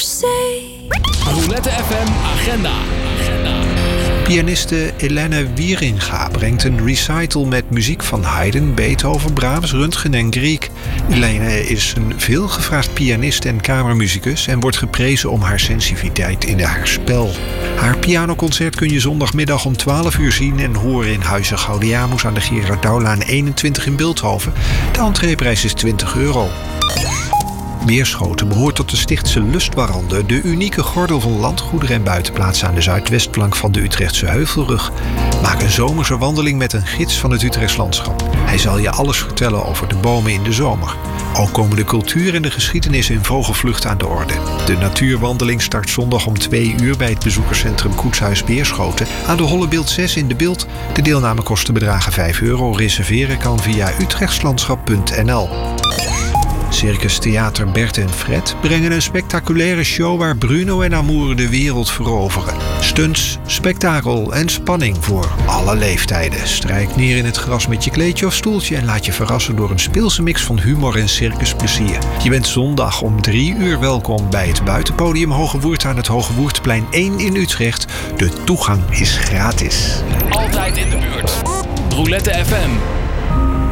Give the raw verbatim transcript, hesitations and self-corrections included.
say. Roulette F M Agenda. Agenda. Pianiste Helene Wieringa brengt een recital met muziek van Haydn, Beethoven, Brahms, Röntgen en Grieg. Helene is een veelgevraagd pianist en kamermuzikus en wordt geprezen om haar sensitiviteit in haar spel. Haar pianoconcert kun je zondagmiddag om twaalf uur zien en horen in Huize Gaudiamus aan de Gerard Douwlaan eenentwintig in Bilthoven. De entreeprijs is twintig euro. Meerschoten behoort tot de Stichtse Lustwarande, de unieke gordel van landgoederen en buitenplaatsen aan de zuidwestflank van de Utrechtse Heuvelrug. Maak een zomerse wandeling met een gids van het Utrechts landschap. Hij zal je alles vertellen over de bomen in de zomer. Ook komen de cultuur en de geschiedenis in vogelvlucht aan de orde. De natuurwandeling start zondag om twee uur bij het bezoekerscentrum Koetshuis Beerschoten aan de Hollebeeld zes in de Bilt. De deelnamekosten bedragen vijf euro. Reserveren kan via utrechtslandschap punt n l. Circus Theater Bert en Fred brengen een spectaculaire show waar Bruno en Amour de wereld veroveren. Stunts, spektakel en spanning voor alle leeftijden. Strijk neer in het gras met je kleedje of stoeltje en laat je verrassen door een speelse mix van humor en circusplezier. Je bent zondag om drie uur welkom bij het buitenpodium Hoge Woerd aan het Hoge Woerdplein één in Utrecht. De toegang is gratis. Altijd in de buurt. Roulette F M.